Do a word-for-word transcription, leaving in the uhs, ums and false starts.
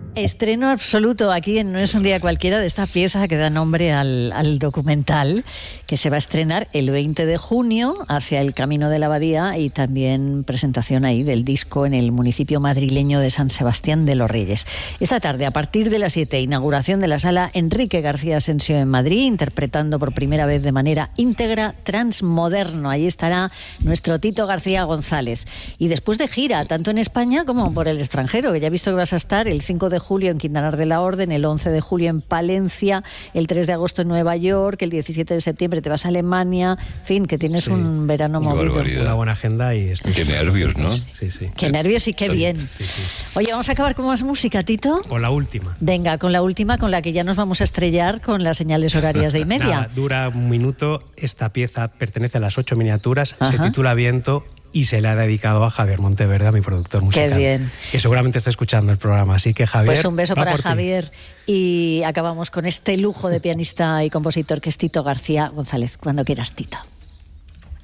Estreno absoluto aquí en No es un día cualquiera de esta pieza que da nombre al, al documental, que se va a estrenar el veinte de junio hacia el Camino de la Abadía, y también presentación ahí del disco en el municipio madrileño de San Sebastián de los Reyes. Esta tarde, a partir de las siete, inauguración de la sala Enrique García Asensio en Madrid, interpretando por primera vez de manera íntegra Transmoderno. Ahí estará nuestro Tito García González. Y después de gira, tanto en España como por el extranjero, que ya he visto que vas a estar el cinco de julio en Quintanar de la Orden, el once de julio en Palencia, el tres de agosto en Nueva York, el diecisiete de septiembre te vas a Alemania, en fin, que tienes sí, un verano movido. Barbaridad. Una buena agenda y estoy... Qué nervios, ¿no? Sí, sí. Qué nervios y qué sí, bien. Sí, sí. Oye, vamos a acabar con más música, Tito. Con la última. Venga, con la última, con la que ya nos vamos a estrellar con las señales horarias de y media. Nada, dura un minuto. Esta pieza pertenece a las ocho miniaturas. Ajá. Se titula Viento y se le ha dedicado a Javier Monteverde, a mi productor musical. Qué bien. Que seguramente está escuchando el programa. Así que, Javier, pues un beso para por Javier. Y acabamos con este lujo de pianista y compositor que es Tito García González. Cuando quieras, Tito.